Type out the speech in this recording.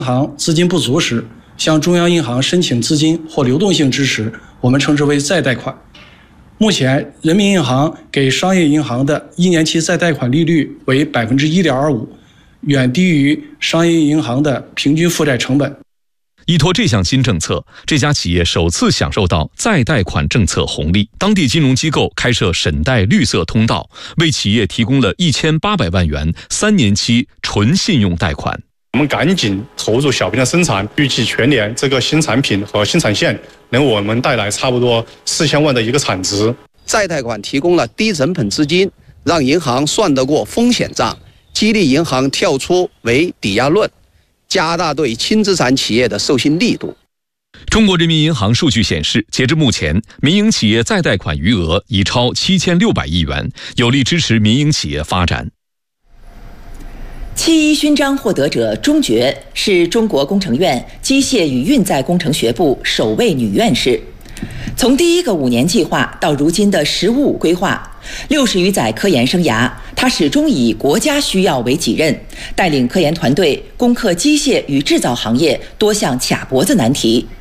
银行资金不足时，向中央银行申请资金或流动性支持，我们称之为再贷款。目前，人民银行给商业银行的1年期再贷款利率为1.25%，远低于商业银行的平均负债成本。 依托这项新政策，这家企业首次享受到再贷款政策红利。当地金融机构开设沈贷绿色通道，为企业提供了1800万元3年期纯信用贷款。 我们赶紧投入小瓶的生产，预计全年这个新产品和新产线能为我们带来差不多4000万的一个产值。 再贷款提供了低成本资金，让银行算得过风险账，激励银行跳出为抵押论，加大对轻资产企业的授信力度。 中国人民银行数据显示，截至目前，民营企业再贷款余额已超7600亿元，有力支持民营企业发展。 7·1勋章获得者钟珏是中国工程院机械与运载工程学部首位女院士。从第一个5年计划到如今的15规划，60余载科研生涯，她始终以国家需要为己任，带领科研团队攻克机械与制造行业多项卡脖子难题。